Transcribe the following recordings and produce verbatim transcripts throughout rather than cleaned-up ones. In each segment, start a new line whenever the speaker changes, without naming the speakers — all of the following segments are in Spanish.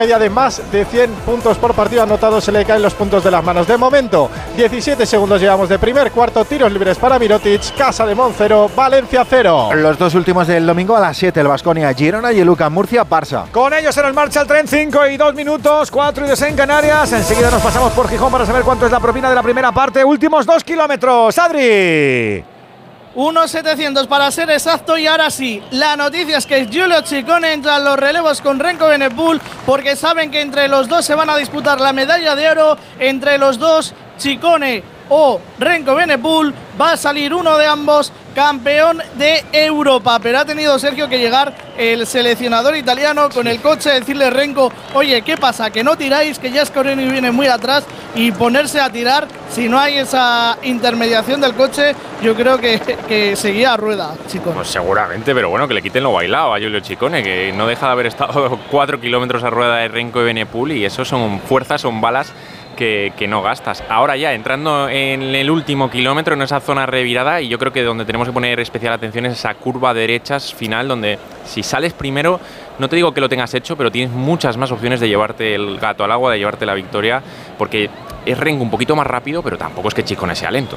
media de más de cien puntos por partido anotado, se le caen los puntos de las manos. De momento, diecisiete segundos llevamos de primer cuarto, tiros libres para Mirotic, Casa de Mon cero, Valencia cero.
Los dos últimos del domingo a las siete, el Baskonia, Girona y el U C A M Murcia, Barça.
Con ellos se nos marcha el tren, cinco y dos minutos, cuatro y dos en Canarias. Enseguida nos pasamos por Gijón para saber cuánto es la propina de la primera parte. Últimos dos kilómetros, Adri.
uno setecientos para ser exacto. Y ahora sí, la noticia es que Giulio Ciccone entra en los relevos con Renko Benepul, porque saben que entre los dos se van a disputar la medalla de oro. Entre los dos, Ciccone o Renko Benepul, va a salir uno de ambos campeón de Europa. Pero ha tenido, Sergio, que llegar el seleccionador italiano con el coche, decirle a Renko: oye, ¿qué pasa? Que no tiráis, que ya Scoreni viene muy atrás, y ponerse a tirar. Si no hay esa intermediación del coche, yo creo que, que seguía a rueda, Ciccone.
Pues seguramente, pero bueno, que le quiten lo bailado a Giulio Ciccone, que no deja de haber estado cuatro kilómetros a rueda de Renko y Benepul, y eso son fuerzas, son balas Que, que no gastas. Ahora ya entrando en el último kilómetro, en esa zona revirada, y yo creo que donde tenemos que poner especial atención es esa curva derechas final, donde si sales primero, no te digo que lo tengas hecho, pero tienes muchas más opciones de llevarte el gato al agua, de llevarte la victoria, porque es Renko un poquito más rápido, pero tampoco es que Ciccone sea lento.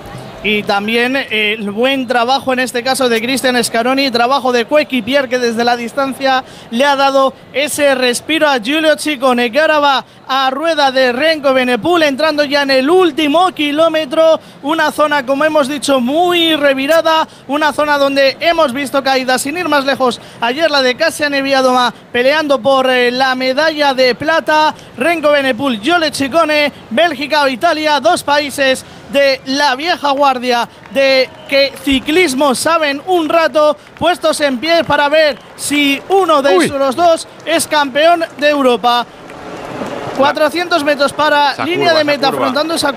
Y también eh, el buen trabajo en este caso de Cristian Scaroni, trabajo de coequipier, que desde la distancia le ha dado ese respiro a Giulio Ciccone, que ahora va a rueda de Renko Benepul, entrando ya en el último kilómetro. Una zona, como hemos dicho, muy revirada, una zona donde hemos visto caídas, sin ir más lejos. Ayer la de Kasia Niewiadoma peleando por eh, la medalla de plata. Renko Benepul, Giulio Ciccone, Bélgica o Italia, dos países de la vieja guardia, de que ciclismo saben un rato, puestos en pie para ver si uno de los dos es campeón de Europa. cuatrocientos metros para
esa
línea
curva,
de meta,
esa curva.
afrontando esa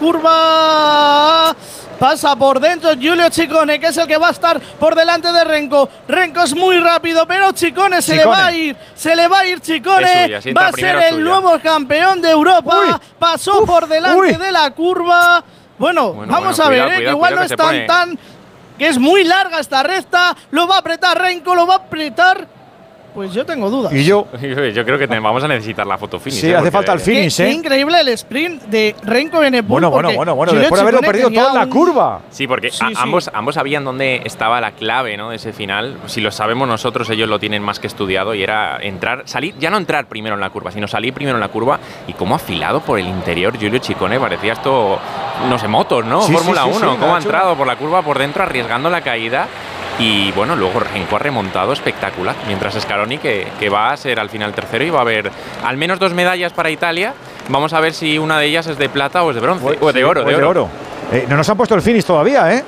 curva. Pasa por dentro Giulio Ciccone, que es el que va a estar por delante de Renko. Renko es muy rápido, pero Ciccone se
Ciccone.
le va a ir. Se le va a ir Ciccone.
suya, si entra
Va a ser
primero es
el
suya.
nuevo campeón de Europa.
Uy.
Pasó
Uf.
por delante
Uy.
de la curva. Bueno,
Bueno,
vamos
bueno,
a ver,
cuidado,
eh, que
cuidado,
igual
cuidado
no
que
es
se
tan
pone-
tan. Que es muy larga esta recta. Lo va a apretar Renko, lo va a apretar. Pues yo tengo dudas.
Y yo.
Yo creo que te, vamos a necesitar la foto finish.
Sí,
¿eh?
hace
Porque
falta el
Qué,
finish,
qué
¿eh?
increíble el sprint de Renko Benepul.
Bueno, bueno,
porque
bueno, bueno.
Giulio
Después de haberlo
Ciccone
perdido
tenía
todo en la
un-
curva.
Sí, porque
Sí,
a-
sí.
Ambos, ambos sabían dónde estaba la clave, ¿no?, de ese final. Si lo sabemos nosotros, ellos lo tienen más que estudiado, y era entrar, salir, ya no entrar primero en la curva, sino salir primero en la curva. Y cómo afilado por el interior Giulio Ciccone, parecía esto, no sé, motos, ¿no?
Sí,
Fórmula
sí, sí,
uno,
sí,
cómo ha
Nacho.
entrado por la curva por dentro, arriesgando la caída. Y bueno, luego Renko ha remontado espectacular, mientras Scaroni, que, que va a ser al final tercero, y va a haber al menos dos medallas para Italia. Vamos a ver si una de ellas es de plata o es de bronce, o de
Sí,
oro,
o
de oro.
Eh, no nos han puesto el finish todavía, ¿eh?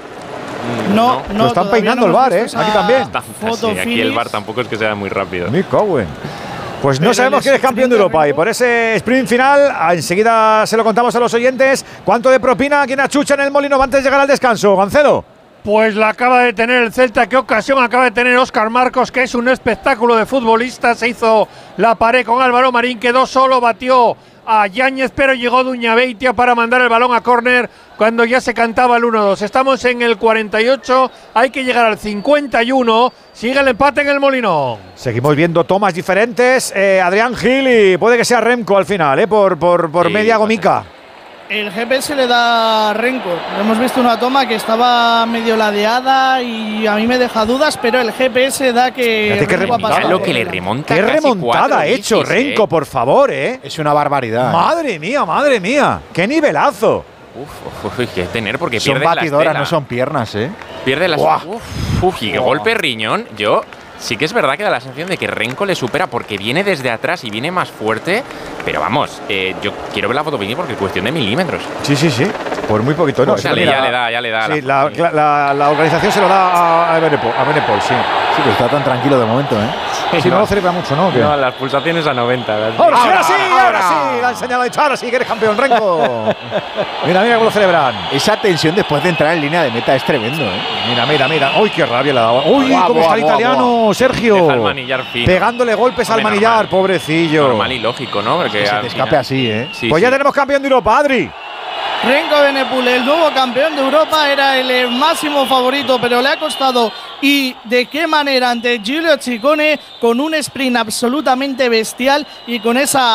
No, no.
Lo están
todavía
peinando
no
el
hemos
bar,
visto
¿eh? Aquí
esa
también.
Está-
foto
sí, aquí el
finish.
bar tampoco es que sea muy rápido.
Mi Cowen. Pues no
Pero
sabemos
el
quién es campeón de
sprint de
Europa, y
Renko-
por ese sprint final, ah, enseguida se lo contamos a los oyentes. ¿Cuánto de propina quien achucha en el Molino antes de llegar al descanso, Gancedo?
Pues la acaba de tener el Celta. Qué ocasión acaba de tener Óscar Marcos, que es un espectáculo de futbolista. Se hizo la pared con Álvaro Marín, quedó solo, batió a Yáñez, pero llegó Duñabeitia para mandar el balón a córner cuando ya se cantaba el uno dos. Estamos en el cuarenta y ocho, hay que llegar al cincuenta y uno. Sigue el empate en el Molinón.
Seguimos viendo tomas diferentes. Eh, Adrián Gil, y puede que sea Remco al final, ¿eh? Por, por, por
Sí,
media
puede
gomica.
El G P S le da a Renko. Hemos visto una toma que estaba medio ladeada y a mí me deja dudas, pero el G P S da que
Fíjate qué
Renko ha
remontada,
pasado
Lo
por
que le
delante.
remonta.
Qué
casi
remontada
cuatro
ha hecho
bicis,
Renko,
¿eh?
por favor, ¿eh?
Es una barbaridad.
Madre mía, madre mía. Qué nivelazo.
Uf, uf, uf, que tener, porque
Son
pierde la
batidoras,
estela.
no son piernas, ¿eh?
Pierde las.
Buah.
Uf, uf, y qué golpe riñón. Yo sí que es verdad que da la sensación de que Renko le supera porque viene desde atrás y viene más fuerte. Pero vamos, eh, yo quiero ver la foto porque es cuestión de milímetros.
Sí, sí, sí. Por muy poquito. No,
O sea,
sí,
le-
mira,
ya le da, ya le da.
Sí,
la-
la, la, la organización se lo da a, a Benepol, a Benepol, sí.
Sí, pero está tan tranquilo de momento, ¿eh?
Si no lo celebra mucho, ¿no? ¿Qué?
No, las pulsaciones a noventa. ¿verdad?
Ahora, sí, ahora sí,
ahora,
ahora
ahora.
sí, la han señalado hecho, ahora sí que eres campeón, Renko. Mira, mira cómo lo celebran.
Esa tensión después de entrar en línea de meta es tremendo, ¿eh?
Mira, mira, mira. Uy, qué rabia le ha dado. Uy,
Buah,
cómo
buah,
está el
buah,
italiano,
buah.
Sergio.
Deja el manillar fino.
Pegándole golpes al
Hombre,
manillar,
normal.
pobrecillo.
Normal y lógico, ¿no? Porque
Que se
al
te escape
final-
así, ¿eh?
Sí,
Pues
sí.
ya tenemos campeón de Europa, Adri.
Renko Benepul, el nuevo campeón de Europa, era el máximo favorito, pero le ha costado y de qué manera ante Giulio Ciccone, con un sprint absolutamente bestial y con esa